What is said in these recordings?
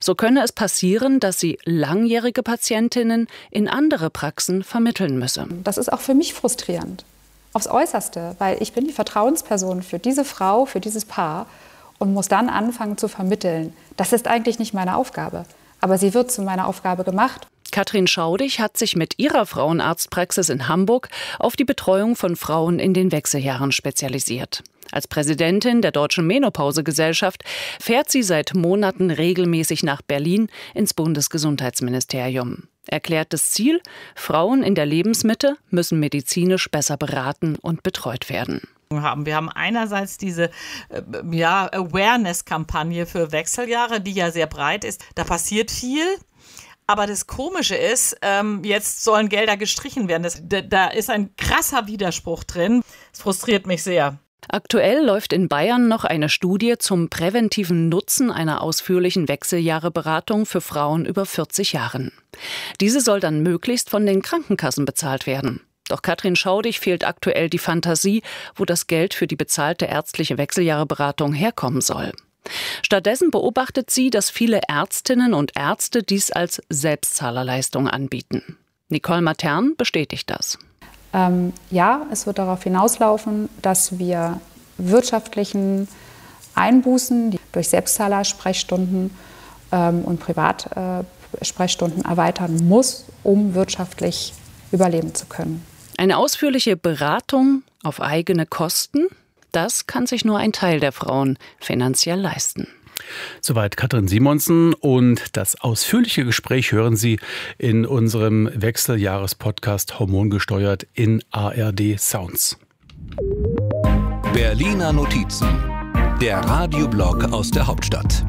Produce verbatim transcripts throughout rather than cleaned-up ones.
So könne es passieren, dass sie langjährige Patientinnen in andere Praxen vermitteln müsse. Das ist auch für mich frustrierend, aufs Äußerste, weil ich bin die Vertrauensperson für diese Frau, für dieses Paar und muss dann anfangen zu vermitteln. Das ist eigentlich nicht meine Aufgabe, aber sie wird zu meiner Aufgabe gemacht. Katrin Schaudig hat sich mit ihrer Frauenarztpraxis in Hamburg auf die Betreuung von Frauen in den Wechseljahren spezialisiert. Als Präsidentin der Deutschen Menopausegesellschaft fährt sie seit Monaten regelmäßig nach Berlin ins Bundesgesundheitsministerium. Erklärtes Ziel: Frauen in der Lebensmitte müssen medizinisch besser beraten und betreut werden. Wir haben einerseits diese äh, ja, Awareness-Kampagne für Wechseljahre, die ja sehr breit ist. Da passiert viel. Aber das Komische ist, ähm, jetzt sollen Gelder gestrichen werden. Das, da, da ist ein krasser Widerspruch drin. Das frustriert mich sehr. Aktuell läuft in Bayern noch eine Studie zum präventiven Nutzen einer ausführlichen Wechseljahreberatung für Frauen über vierzig Jahren. Diese soll dann möglichst von den Krankenkassen bezahlt werden. Doch Katrin Schaudig fehlt aktuell die Fantasie, wo das Geld für die bezahlte ärztliche Wechseljahreberatung herkommen soll. Stattdessen beobachtet sie, dass viele Ärztinnen und Ärzte dies als Selbstzahlerleistung anbieten. Nicole Matern bestätigt das. Ähm, ja, es wird darauf hinauslaufen, dass wir wirtschaftlichen Einbußen die durch Selbstzahler-Sprechstunden ähm, und Privatsprechstunden äh, erweitern muss, um wirtschaftlich überleben zu können. Eine ausführliche Beratung auf eigene Kosten? Das kann sich nur ein Teil der Frauen finanziell leisten. Soweit Katrin Simonsen, und das ausführliche Gespräch hören Sie in unserem Wechseljahres-Podcast Hormongesteuert in A R D Sounds. Berliner Notizen, der Radioblog aus der Hauptstadt.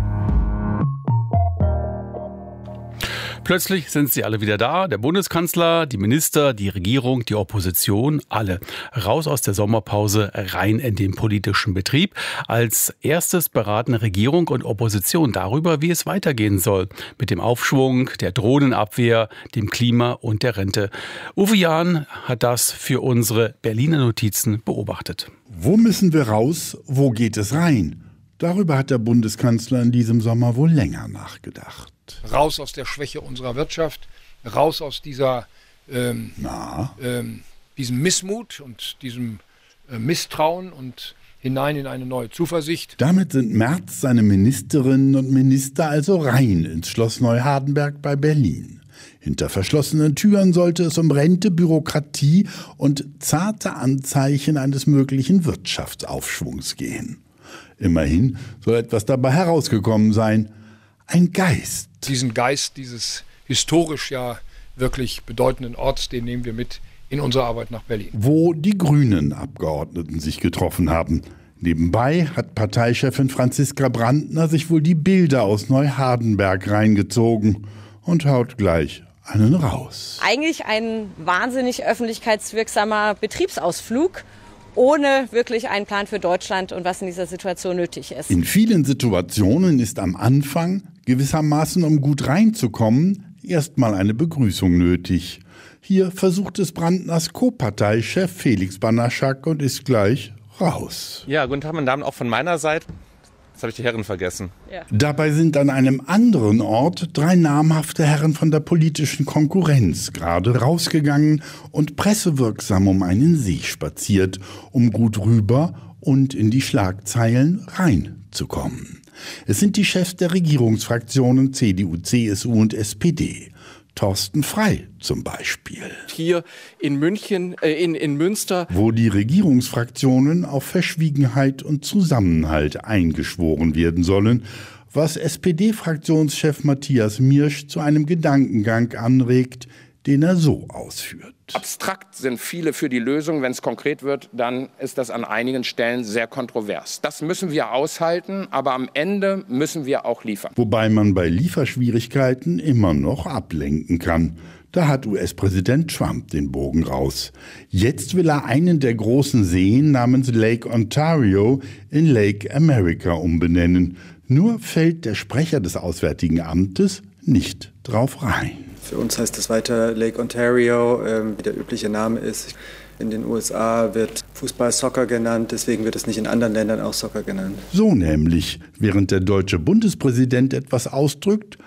Plötzlich sind sie alle wieder da, der Bundeskanzler, die Minister, die Regierung, die Opposition, alle. Raus aus der Sommerpause, rein in den politischen Betrieb. Als erstes beraten Regierung und Opposition darüber, wie es weitergehen soll. Mit dem Aufschwung, der Drohnenabwehr, dem Klima und der Rente. Uwe Jahn hat das für unsere Berliner Notizen beobachtet. Wo müssen wir raus, wo geht es rein? Darüber hat der Bundeskanzler in diesem Sommer wohl länger nachgedacht. Raus aus der Schwäche unserer Wirtschaft, raus aus dieser, ähm, Na? Ähm, diesem Missmut und diesem äh, Misstrauen und hinein in eine neue Zuversicht. Damit sind Merz, seine Ministerinnen und Minister also rein ins Schloss Neuhardenberg bei Berlin. Hinter verschlossenen Türen sollte es um Rente, Bürokratie und zarte Anzeichen eines möglichen Wirtschaftsaufschwungs gehen. Immerhin soll etwas dabei herausgekommen sein. Ein Geist. Diesen Geist dieses historisch ja wirklich bedeutenden Orts, den nehmen wir mit in unsere Arbeit nach Berlin. Wo die Grünen-Abgeordneten sich getroffen haben. Nebenbei hat Parteichefin Franziska Brandner sich wohl die Bilder aus Neuhardenberg reingezogen und haut gleich einen raus. Eigentlich ein wahnsinnig öffentlichkeitswirksamer Betriebsausflug, ohne wirklich einen Plan für Deutschland und was in dieser Situation nötig ist. In vielen Situationen ist am Anfang, gewissermaßen um gut reinzukommen, erstmal eine Begrüßung nötig. Hier versucht es Brandners Co-Parteichef Felix Banaschak und ist gleich raus. Ja, guten Tag, meine Damen, auch von meiner Seite. Jetzt habe ich die Herren vergessen. Ja. Dabei sind an einem anderen Ort drei namhafte Herren von der politischen Konkurrenz gerade rausgegangen und pressewirksam um einen See spaziert, um gut rüber und in die Schlagzeilen reinzukommen. Es sind die Chefs der Regierungsfraktionen C D U, C S U und S P D. Thorsten Frey zum Beispiel. Hier in München, äh, in, in Münster. Wo die Regierungsfraktionen auf Verschwiegenheit und Zusammenhalt eingeschworen werden sollen, was S P D-Fraktionschef Matthias Miersch zu einem Gedankengang anregt, den er so ausführt. Abstrakt sind viele für die Lösung. Wenn es konkret wird, dann ist das an einigen Stellen sehr kontrovers. Das müssen wir aushalten, aber am Ende müssen wir auch liefern. Wobei man bei Lieferschwierigkeiten immer noch ablenken kann. Da hat U S-Präsident Trump den Bogen raus. Jetzt will er einen der großen Seen namens Lake Ontario in Lake America umbenennen. Nur fällt der Sprecher des Auswärtigen Amtes nicht drauf rein. Für uns heißt es weiter Lake Ontario, äh, wie der übliche Name ist. In den U S A wird Fußball Soccer genannt, deswegen wird es nicht in anderen Ländern auch Soccer genannt. So nämlich, während der deutsche Bundespräsident etwas ausdrückt,